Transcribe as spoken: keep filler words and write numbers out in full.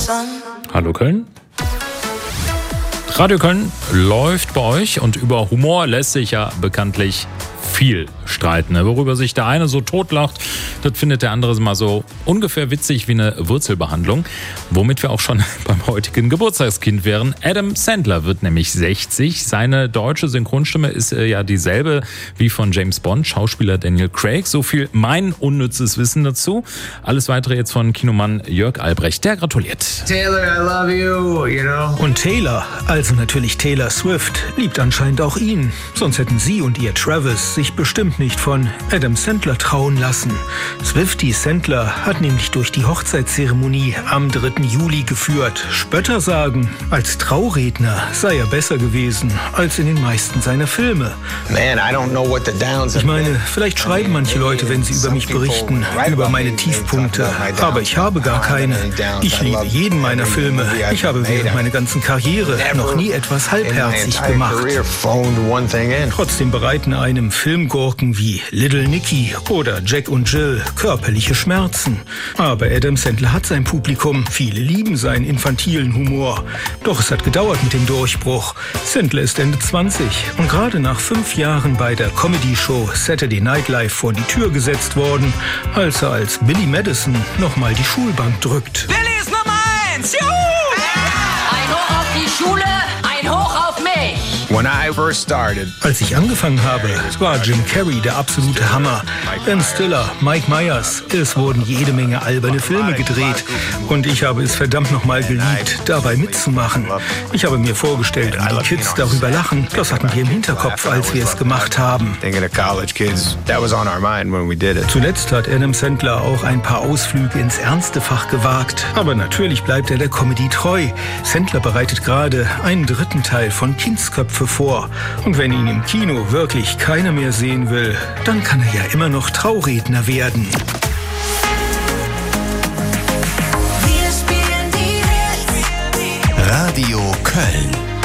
Hallo Köln. Radio Köln läuft bei euch und über Humor lässt sich ja bekanntlich viel streiten. Worüber sich der eine so totlacht, das findet der andere mal so ungefähr witzig wie eine Wurzelbehandlung. Womit wir auch schon beim heutigen Geburtstagskind wären. Adam Sandler wird nämlich sechzig. Seine deutsche Synchronstimme ist äh, ja dieselbe wie von James Bond, Schauspieler Daniel Craig. So viel mein unnützes Wissen dazu. Alles weitere jetzt von Kinomann Jörg Albrecht. Der gratuliert. Taylor, I love you, you know. Und Taylor, also natürlich Taylor Swift, liebt anscheinend auch ihn. Sonst hätten sie und ihr Travis sich bestimmt nicht von Adam Sandler trauen lassen. Swiftie Sandler hat nämlich durch die Hochzeitszeremonie am dritten Juli geführt. Spötter sagen, als Trauredner sei er besser gewesen als in den meisten seiner Filme. Man, I don't know what the downs Ich meine, vielleicht schreiben manche Leute, wenn sie über mich berichten, über meine Tiefpunkte. Aber ich habe gar keine. Ich liebe jeden meiner Filme. Ich habe während meiner ganzen Karriere noch nie etwas halbherzig gemacht. Trotzdem bereiten einem Filmgurken wie Little Nicky oder Jack und Jill körperliche Schmerzen. Aber Adam Sandler hat sein Publikum. Viele lieben seinen infantilen Humor. Doch es hat gedauert mit dem Durchbruch. Sandler ist Ende zwanzig und gerade nach fünf Jahren bei der Comedy-Show Saturday Night Live vor die Tür gesetzt worden, als er als Billy Madison nochmal die Schulbank drückt. Billy ist Nummer eins! Juhu! Ein Hoch auf die Schule, ein Hoch auf mich! When I first started, Als ich angefangen habe, war Jim Carrey der absolute Hammer. Ben Stiller, Mike Myers, es wurden jede Menge alberne Filme gedreht. Und ich habe es verdammt nochmal geliebt, dabei mitzumachen. Ich habe mir vorgestellt, wie die Kids darüber lachen. Das hatten wir im Hinterkopf, als wir es gemacht haben. thinking of college kids, that was on our mind when we did it. Zuletzt hat Adam Sandler auch ein paar Ausflüge ins ernste Fach gewagt. Aber natürlich bleibt er der Comedy treu. Sandler bereitet gerade einen dritten Teil von Kindsköpfe vor. Und wenn ihn im Kino wirklich keiner mehr sehen will, dann kann er ja immer noch Trauredner werden. Radio Köln.